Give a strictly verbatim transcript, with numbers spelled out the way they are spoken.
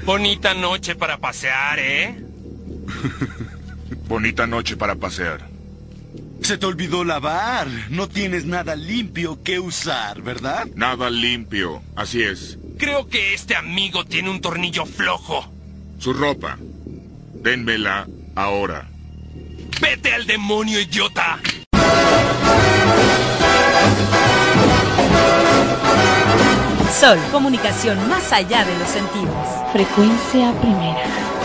Bonita noche para pasear, ¿eh? Bonita noche para pasear. Se te olvidó lavar. No tienes nada limpio que usar, ¿verdad? Nada limpio, así es. Creo que este amigo tiene un tornillo flojo. Su ropa. Dénmela ahora. ¡Vete al demonio, idiota! Sol, comunicación más allá de los sentidos. Frecuencia primera.